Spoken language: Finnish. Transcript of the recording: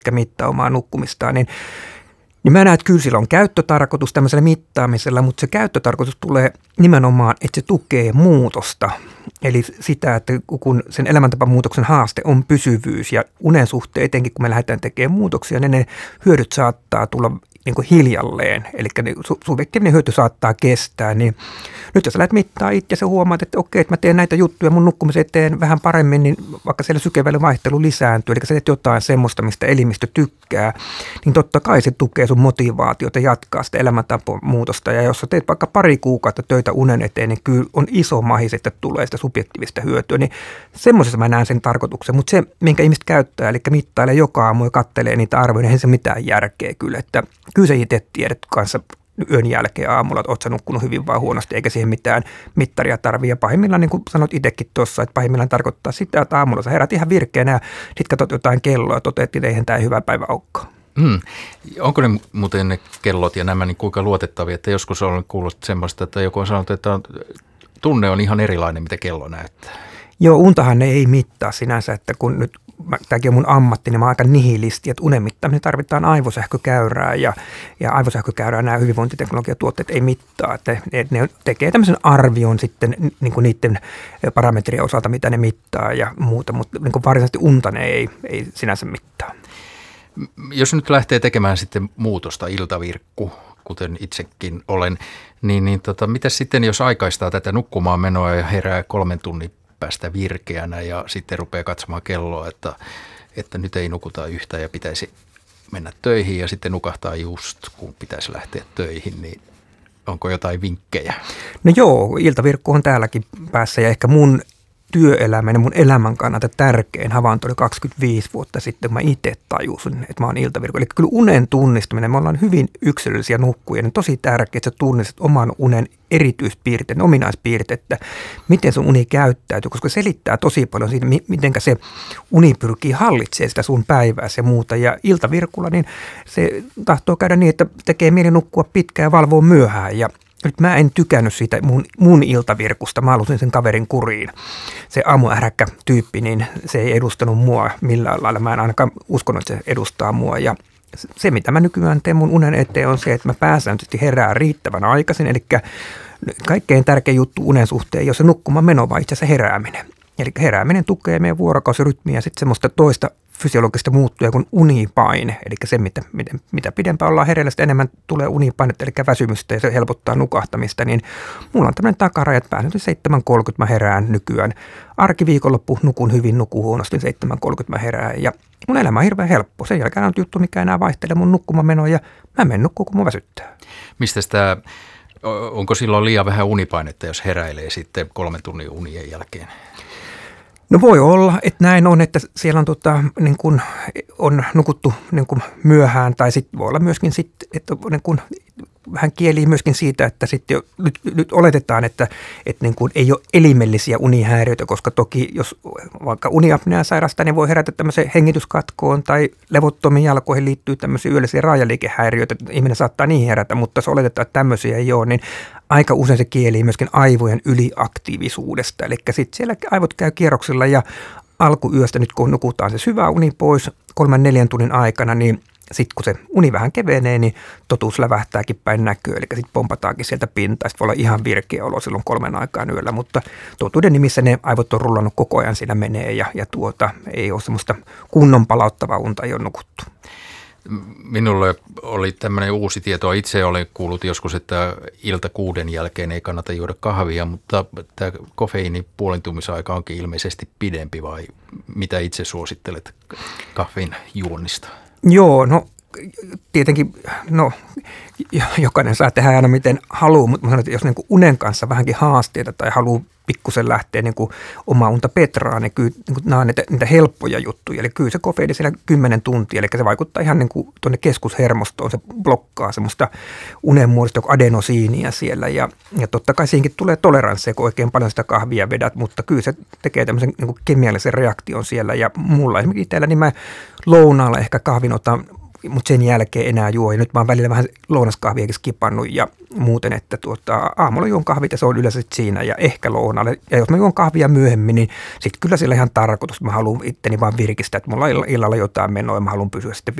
mittaa omaa nukkumistaan, niin mä näen, että kyllä sillä on käyttötarkoitus tämmöisellä mittaamisella, mutta se käyttötarkoitus tulee nimenomaan, että se tukee muutosta. Eli sitä, että kun sen elämäntapamuutoksen haaste on pysyvyys ja unen suhteen, etenkin kun me lähdetään tekemään muutoksia, niin ne hyödyt saattaa tulla niin kuin hiljalleen, eli subjektiivinen hyöty saattaa kestää, niin nyt jos sä lähdet mittaa itse ja huomaat, että okei, että mä teen näitä juttuja mun nukkumisen eteen vähän paremmin, niin vaikka siellä sykevälivaihtelu lisääntyy, eli sä teet jotain semmoista, mistä elimistö tykkää, niin totta kai se tukee sun motivaatiota jatkaa sitä elämäntapamuutosta, ja jos sä teet vaikka pari kuukautta töitä unen eteen, niin kyllä on iso mahis, että tulee sitä subjektiivista hyötyä, niin semmoisessa mä näen sen tarkoituksen, mutta se, minkä ihmiset käyttää, eli mittailee joka aamu ja kattelee niitä arvoja, niin eihän se mitään järkeä kyllä, että kyllä sä itse tiedät kanssa yön jälkeen aamulla, että oot sä nukkunut hyvin vai huonosti, eikä siihen mitään mittaria tarvitse. Ja pahimmillaan, niin kuin sanoit itsekin tuossa, että pahimmillaan tarkoittaa sitä, että aamulla sä herät ihan virkeänä ja sit katsot jotain kelloa ja toteat, että eihän tämä hyvä päivä olekaan. Onko ne muuten ne kellot ja nämä niin kuinka luotettavia, että joskus olen kuullut semmoista, että joku on sanonut, että tunne on ihan erilainen, mitä kello näyttää. Joo, untahan ne ei mittaa sinänsä, että kun nyt tämäkin on mun ammatti, niin mä oon aika nihilisti, että unen mittaaminen tarvitaan aivosähkökäyrää ja aivosähkökäyrää nämä hyvinvointiteknologiatuotteet ei mittaa, että ne tekee tämmöisen arvion sitten niin kuin niiden parametrien osalta, mitä ne mittaa ja muuta, mutta niin kuin varsinaisesti unta ne ei sinänsä mittaa. Jos nyt lähtee tekemään sitten muutosta, iltavirkku, kuten itsekin olen, niin mitä sitten jos aikaistaa tätä nukkumaan menoa ja herää 3 tunnin päästä virkeänä ja sitten rupeaa katsomaan kelloa, että nyt ei nukuta yhtään ja pitäisi mennä töihin ja sitten nukahtaa just, kun pitäisi lähteä töihin, niin onko jotain vinkkejä? No joo, iltavirkku on täälläkin päässä ja ehkä mun työelämän ja mun elämän kannalta tärkein havainto oli 25 vuotta sitten, kun mä itse tajusin, että mä oon iltavirkku. Eli kyllä unen tunnistaminen, me ollaan hyvin yksilöllisiä nukkujia, niin tosi tärkeää, että sä tunnistat oman unen erityispiirteet, ominaispiirteet, että miten sun uni käyttäytyy, koska se selittää tosi paljon siitä, miten se uni pyrkii hallitsemaan sitä sun päivääsi ja muuta. Ja iltavirkulla, niin se tahtoo käydä niin, että tekee mieli nukkua pitkään ja valvoo myöhään ja nyt mä en tykännyt siitä mun iltavirkusta, mä halusin sen kaverin kuriin. Se aamuähräkkä tyyppi, niin se ei edustanut mua millään lailla. Mä en ainakaan uskonut, että se edustaa mua. Ja se, mitä mä nykyään teen mun unen eteen, on se, että mä pääsääntöisesti herään riittävän aikaisin. Eli kaikkein tärkein juttu unen suhteen ei ole se nukkumaan meno, vaan itse asiassa herääminen. Eli herääminen tukee meidän vuorokausirytmiä ja sitten semmoista toista fysiologista muuttuja kuin unipaine. Eli se, mitä pidempään ollaan hereillä, sitä enemmän tulee unipainetta, eli väsymystä ja se helpottaa nukahtamista. Niin mulla on tämmöinen takaraja, että pääsen 7.30 mä herään nykyään. Arkiviikonloppu nukun hyvin, nukun huonosti, 7.30 mä herään. Ja mun elämä on hirveän helppo. Sen jälkeen on juttu, mikä enää vaihtelee mun nukkumamenoa ja mä menen nukkuun, kun mun väsyttää. Mistä sitä, onko silloin liian vähän unipainetta, jos heräilee sitten 3 tunnin unien jälkeen? No voi olla, että näin on, että siellä on, niin kuin on nukuttu niin kuin myöhään tai sitten voi olla myöskin, että niin kuin, vähän kielii myöskin siitä, että sitten nyt oletetaan, että niin kuin ei ole elimellisiä unihäiriöitä, koska toki jos vaikka uniapnea sairastaa, niin voi herätä tämmöiseen hengityskatkoon tai levottomiin jalkoihin liittyy tämmöisiä yöllisiä rajaliikehäiriöitä, että ihminen saattaa niihin herätä, mutta jos oletetaan, että tämmöisiä ei ole, niin aika usein se kielii myöskin aivojen yliaktiivisuudesta, eli sitten siellä aivot käy kierroksilla ja alkuyöstä nyt kun nukutaan se syvä uni pois 3-4 tunnin aikana, niin sitten kun se uni vähän kevenee, niin totuus lävähtääkin päin näkyy, eli sitten pompataankin sieltä pintaa. Sitten voi olla ihan virkeä olo silloin 3 aikaan yöllä, mutta totuuden nimissä ne aivot on rullannut koko ajan, siinä menee ja ei ole semmoista kunnon palauttavaa unta, ei ole nukuttu. Minulle oli tämmöinen uusi tieto. Itse olen kuullut joskus, että ilta 6 jälkeen ei kannata juoda kahvia, mutta tämä kofeiinin puolentumisaika onkin ilmeisesti pidempi, vai mitä itse suosittelet kahvin juonnista? Joo, no tietenkin, jokainen saa tehdä aina miten haluaa, mutta mä sanon, että jos niin kuin unen kanssa vähänkin haasteita tai haluaa pikkusen lähteä niin kuin omaa unta petraan, niin kyllä niin kuin nämä on niitä helppoja juttuja. Eli kyllä se kofeiini siellä 10 tuntia, eli se vaikuttaa ihan niin kuin tuonne keskushermostoon, se blokkaa semmoista unen muodosta adenosiinia siellä. Ja totta kai siinkin tulee toleransseja, kun oikein paljon sitä kahvia vedät, mutta kyllä se tekee tämmöisen niin kuin kemiallisen reaktion siellä. Ja mulla esimerkiksi itsellä, niin mä lounaalla ehkä kahvin otan mutta sen jälkeen enää juo. Ja nyt mä oon välillä vähän lounaskahviakin skipannut ja muuten, että aamulla juon kahvit ja se on yleensä siinä ja ehkä lounalle. Ja jos mä juon kahvia myöhemmin, niin sitten kyllä sillä ihan tarkoitus. Mä haluan itteni vaan virkistää, että mulla on illalla jotain menoa ja mä haluan pysyä sitten